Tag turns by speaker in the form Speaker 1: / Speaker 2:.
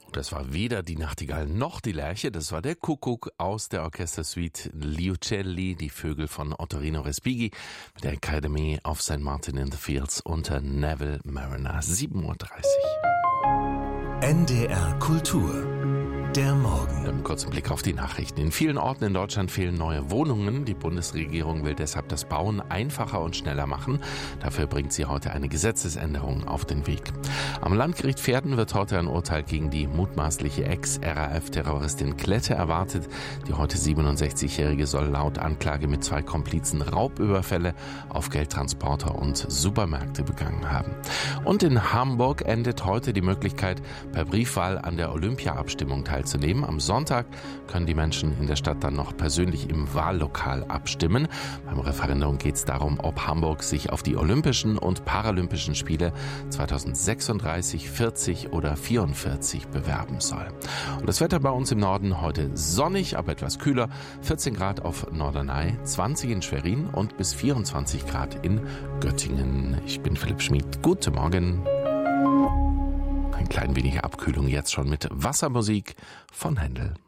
Speaker 1: Das war weder die Nachtigall noch die Lerche, das war der Kuckuck aus der Orchestersuite Gli Uccelli, die Vögel von Ottorino Respighi, mit der Academy of St. Martin in the Fields unter Neville Mariner, 7:30 Uhr.
Speaker 2: NDR Kultur. Der Morgen.
Speaker 1: Einen kurzen Blick auf die Nachrichten. In vielen Orten in Deutschland fehlen neue Wohnungen. Die Bundesregierung will deshalb das Bauen einfacher und schneller machen. Dafür bringt sie heute eine Gesetzesänderung auf den Weg. Am Landgericht Verden wird heute ein Urteil gegen die mutmaßliche Ex-RAF-Terroristin Klette erwartet. Die heute 67-Jährige soll laut Anklage mit 2 Komplizen Raubüberfälle auf Geldtransporter und Supermärkte begangen haben. Und in Hamburg endet heute die Möglichkeit, per Briefwahl an der Olympia-Abstimmung teilzunehmen. Am Sonntag können die Menschen in der Stadt dann noch persönlich im Wahllokal abstimmen. Beim Referendum geht es darum, ob Hamburg sich auf die Olympischen und Paralympischen Spiele 2036, 40 oder 44 bewerben soll. Und das Wetter bei uns im Norden heute sonnig, aber etwas kühler. 14 Grad auf Norderney, 20 in Schwerin und bis 24 Grad in Göttingen. Ich bin Philipp Schmid. Guten Morgen. Ein klein wenig Abkühlung jetzt schon mit Wassermusik von Händel.